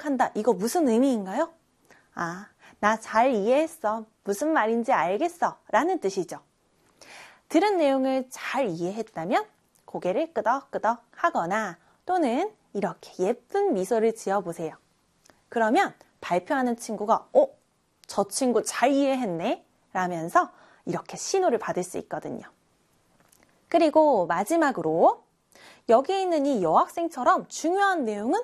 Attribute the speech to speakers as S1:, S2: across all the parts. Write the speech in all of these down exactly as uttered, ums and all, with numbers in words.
S1: 기억한다. 이거 무슨 의미인가요? 아, 나 잘 이해했어. 무슨 말인지 알겠어. 라는 뜻이죠. 들은 내용을 잘 이해했다면 고개를 끄덕끄덕 하거나 또는 이렇게 예쁜 미소를 지어보세요. 그러면 발표하는 친구가 어? 저 친구 잘 이해했네? 라면서 이렇게 신호를 받을 수 있거든요. 그리고 마지막으로 여기 있는 이 여학생처럼 중요한 내용은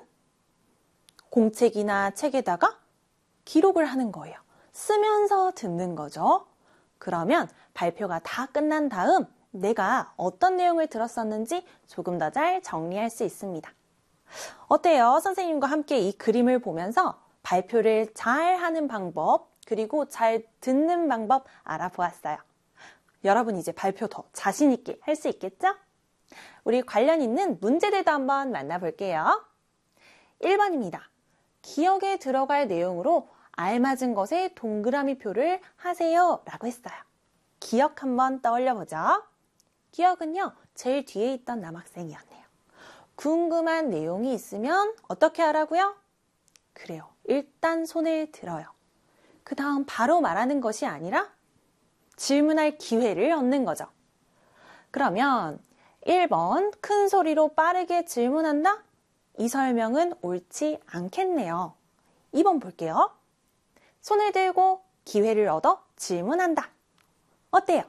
S1: 공책이나 책에다가 기록을 하는 거예요. 쓰면서 듣는 거죠. 그러면 발표가 다 끝난 다음 내가 어떤 내용을 들었었는지 조금 더 잘 정리할 수 있습니다. 어때요? 선생님과 함께 이 그림을 보면서 발표를 잘 하는 방법, 그리고 잘 듣는 방법 알아보았어요. 여러분 이제 발표 더 자신 있게 할 수 있겠죠? 우리 관련 있는 문제들도 한번 만나볼게요. 일 번입니다. 기억에 들어갈 내용으로 알맞은 것에 동그라미 표를 하세요 라고 했어요. 기억 한번 떠올려 보죠. 기억은요, 제일 뒤에 있던 남학생이었네요. 궁금한 내용이 있으면 어떻게 하라고요? 그래요. 일단 손을 들어요. 그 다음 바로 말하는 것이 아니라 질문할 기회를 얻는 거죠. 그러면 일 번 큰 소리로 빠르게 질문한다? 이 설명은 옳지 않겠네요. 이 번 볼게요. 손을 들고 기회를 얻어 질문한다. 어때요?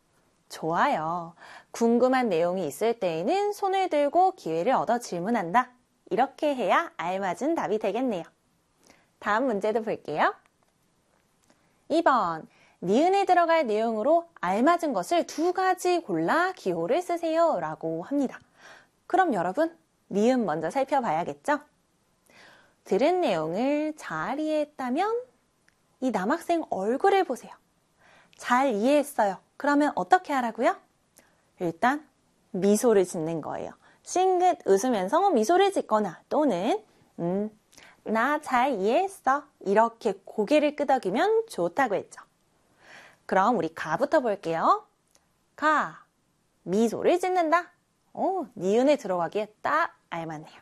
S1: 좋아요. 궁금한 내용이 있을 때에는 손을 들고 기회를 얻어 질문한다. 이렇게 해야 알맞은 답이 되겠네요. 다음 문제도 볼게요. 이 번 니은에 들어갈 내용으로 알맞은 것을 두 가지 골라 기호를 쓰세요 라고 합니다. 그럼 여러분 니은 먼저 살펴봐야겠죠? 들은 내용을 잘 이해했다면 이 남학생 얼굴을 보세요. 잘 이해했어요. 그러면 어떻게 하라고요? 일단 미소를 짓는 거예요. 싱긋 웃으면서 미소를 짓거나 또는 음, 나 잘 이해했어. 이렇게 고개를 끄덕이면 좋다고 했죠. 그럼 우리 가부터 볼게요. 가, 미소를 짓는다. 오, 니은에 들어가기에 딱 알맞네요.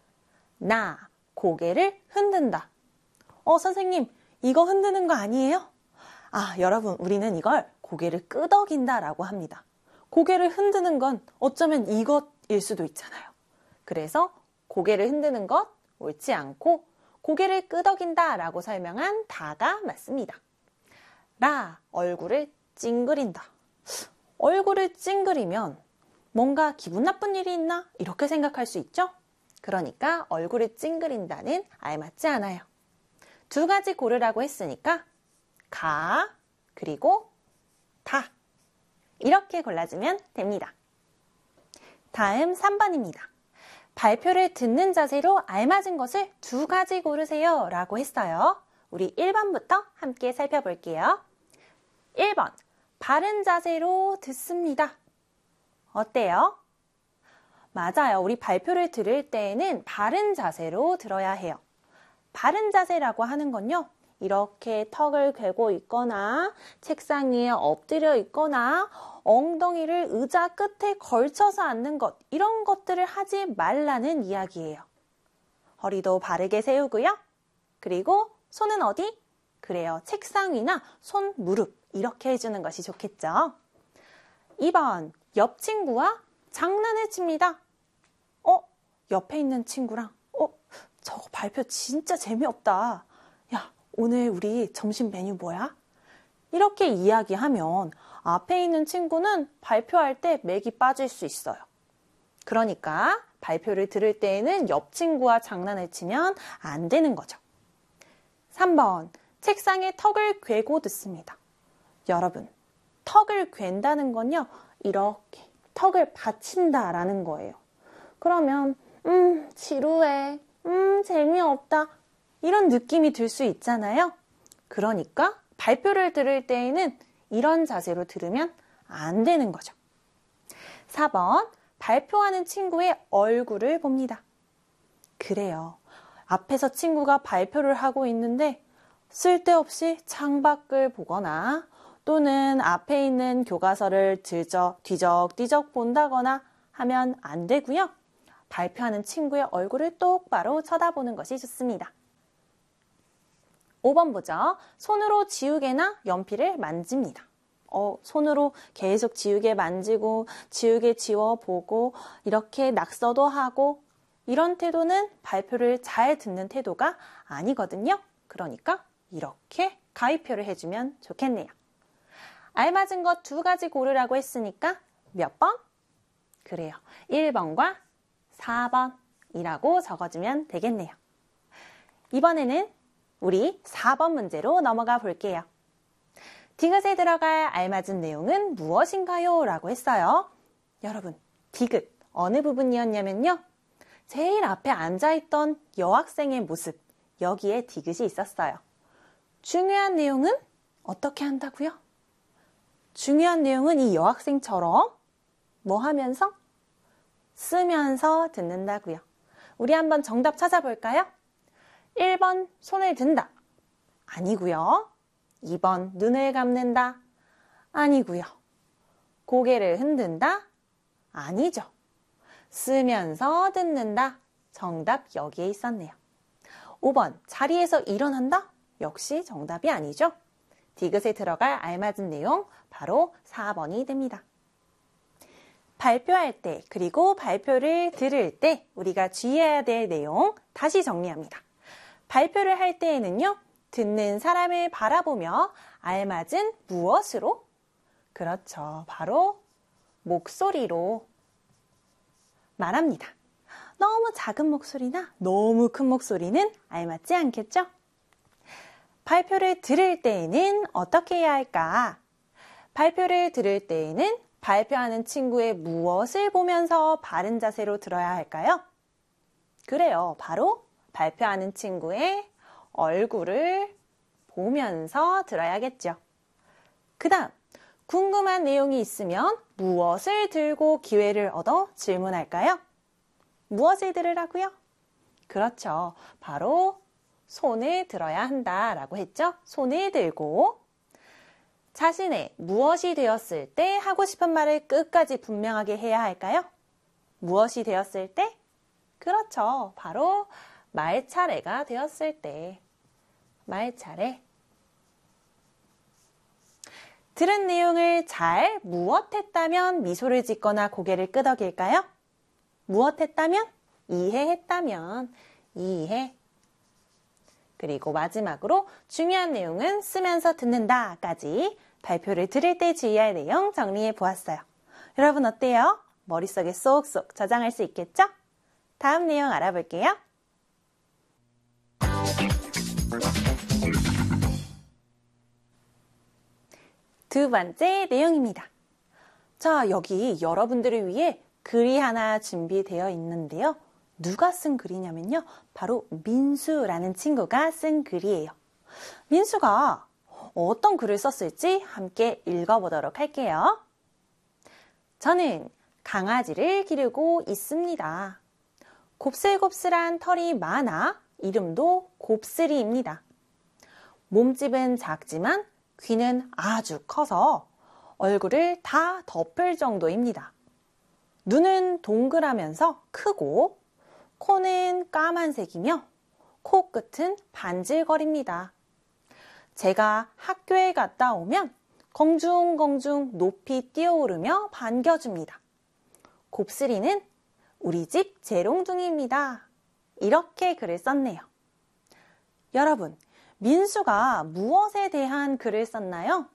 S1: 나, 고개를 흔든다. 어, 선생님, 이거 흔드는 거 아니에요? 아, 여러분, 우리는 이걸 고개를 끄덕인다 라고 합니다. 고개를 흔드는 건 어쩌면 이것일 수도 있잖아요. 그래서 고개를 흔드는 것 옳지 않고 고개를 끄덕인다 라고 설명한 다가 맞습니다. 라, 얼굴을 찡그린다. 얼굴을 찡그리면 뭔가 기분 나쁜 일이 있나? 이렇게 생각할 수 있죠? 그러니까 얼굴을 찡그린다는 알맞지 않아요. 두 가지 고르라고 했으니까 가, 그리고 다. 이렇게 골라주면 됩니다. 다음 삼 번입니다. 발표를 듣는 자세로 알맞은 것을 두 가지 고르세요 라고 했어요. 우리 일 번부터 함께 살펴볼게요. 일 번, 바른 자세로 듣습니다. 어때요? 맞아요. 우리 발표를 들을 때에는 바른 자세로 들어야 해요. 바른 자세라고 하는 건요. 이렇게 턱을 괴고 있거나 책상 위에 엎드려 있거나 엉덩이를 의자 끝에 걸쳐서 앉는 것, 이런 것들을 하지 말라는 이야기예요. 허리도 바르게 세우고요. 그리고 손은 어디? 그래요. 책상 위나 손, 무릎 이렇게 해주는 것이 좋겠죠. 이 번, 옆 친구와 장난을 칩니다. 어? 옆에 있는 친구랑 어? 저거 발표 진짜 재미없다. 야, 오늘 우리 점심 메뉴 뭐야? 이렇게 이야기하면 앞에 있는 친구는 발표할 때 맥이 빠질 수 있어요. 그러니까 발표를 들을 때에는 옆 친구와 장난을 치면 안 되는 거죠. 삼 번, 책상에 턱을 괴고 듣습니다. 여러분, 턱을 괸다는 건요, 이렇게 턱을 받친다라는 거예요. 그러면 음, 지루해, 음, 재미없다 이런 느낌이 들 수 있잖아요. 그러니까 발표를 들을 때에는 이런 자세로 들으면 안 되는 거죠. 사 번, 발표하는 친구의 얼굴을 봅니다. 그래요. 앞에서 친구가 발표를 하고 있는데 쓸데없이 창밖을 보거나 또는 앞에 있는 교과서를 들적, 뒤적뒤적 본다거나 하면 안 되고요. 발표하는 친구의 얼굴을 똑바로 쳐다보는 것이 좋습니다. 오 번 보죠. 손으로 지우개나 연필을 만집니다. 어, 손으로 계속 지우개 만지고 지우개 지워보고 이렇게 낙서도 하고 이런 태도는 발표를 잘 듣는 태도가 아니거든요. 그러니까 이렇게 가위표를 해주면 좋겠네요. 알맞은 것 두 가지 고르라고 했으니까 몇 번? 그래요. 일 번과 사 번이라고 적어주면 되겠네요. 이번에는 우리 사 번 문제로 넘어가 볼게요. 디귿에 들어갈 알맞은 내용은 무엇인가요? 라고 했어요. 여러분, 디귿 어느 부분이었냐면요. 제일 앞에 앉아있던 여학생의 모습, 여기에 디귿이 있었어요. 중요한 내용은 어떻게 한다고요? 중요한 내용은 이 여학생처럼 뭐 하면서? 쓰면서 듣는다고요. 우리 한번 정답 찾아볼까요? 일 번 손을 든다. 아니고요. 이 번 눈을 감는다. 아니고요. 고개를 흔든다. 아니죠. 쓰면서 듣는다. 정답 여기에 있었네요. 오 번 자리에서 일어난다. 역시 정답이 아니죠. 디귿에 들어갈 알맞은 내용 바로 사 번이 됩니다. 발표할 때 그리고 발표를 들을 때 우리가 주의해야 될 내용 다시 정리합니다. 발표를 할 때에는요. 듣는 사람을 바라보며 알맞은 무엇으로? 그렇죠. 바로 목소리로 말합니다. 너무 작은 목소리나 너무 큰 목소리는 알맞지 않겠죠? 발표를 들을 때에는 어떻게 해야 할까? 발표를 들을 때에는 발표하는 친구의 무엇을 보면서 바른 자세로 들어야 할까요? 그래요. 바로 발표하는 친구의 얼굴을 보면서 들어야겠죠. 그 다음, 궁금한 내용이 있으면 무엇을 들고 기회를 얻어 질문할까요? 무엇을 들으라고요? 그렇죠. 바로 손을 들어야 한다라고 했죠. 손을 들고 자신의 무엇이 되었을 때 하고 싶은 말을 끝까지 분명하게 해야 할까요? 무엇이 되었을 때? 그렇죠. 바로 말 차례가 되었을 때. 말 차례. 들은 내용을 잘 무엇했다면 미소를 짓거나 고개를 끄덕일까요? 무엇했다면? 이해했다면 이해. 그리고 마지막으로 중요한 내용은 쓰면서 듣는다까지 발표를 들을 때 주의할 내용 정리해 보았어요. 여러분 어때요? 머릿속에 쏙쏙 저장할 수 있겠죠? 다음 내용 알아볼게요. 두 번째 내용입니다. 자, 여기 여러분들을 위해 글이 하나 준비되어 있는데요. 누가 쓴 글이냐면요. 바로 민수라는 친구가 쓴 글이에요. 민수가 어떤 글을 썼을지 함께 읽어보도록 할게요. 저는 강아지를 기르고 있습니다. 곱슬곱슬한 털이 많아 이름도 곱슬이입니다. 몸집은 작지만 귀는 아주 커서 얼굴을 다 덮을 정도입니다. 눈은 동그라면서 크고 코는 까만색이며 코끝은 반질거립니다. 제가 학교에 갔다 오면 공중공중 높이 뛰어오르며 반겨줍니다. 곱슬이는 우리 집 재롱둥이입니다. 이렇게 글을 썼네요. 여러분, 민수가 무엇에 대한 글을 썼나요?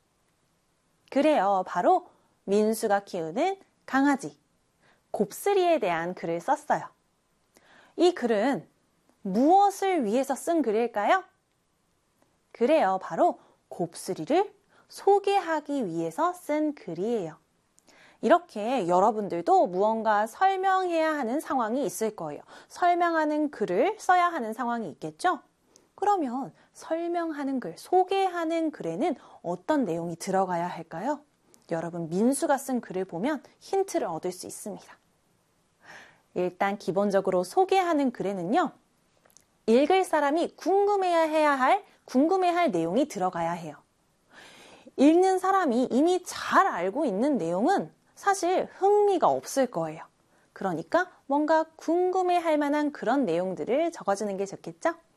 S1: 그래요. 바로 민수가 키우는 강아지, 곱슬이에 대한 글을 썼어요. 이 글은 무엇을 위해서 쓴 글일까요? 그래요. 바로 곱슬이를 소개하기 위해서 쓴 글이에요. 이렇게 여러분들도 무언가 설명해야 하는 상황이 있을 거예요. 설명하는 글을 써야 하는 상황이 있겠죠? 그러면 설명하는 글, 소개하는 글에는 어떤 내용이 들어가야 할까요? 여러분, 민수가 쓴 글을 보면 힌트를 얻을 수 있습니다. 일단 기본적으로 소개하는 글에는요. 읽을 사람이 궁금해야 해야 할, 궁금해할 내용이 들어가야 해요. 읽는 사람이 이미 잘 알고 있는 내용은 사실 흥미가 없을 거예요. 그러니까 뭔가 궁금해할 만한 그런 내용들을 적어주는 게 좋겠죠?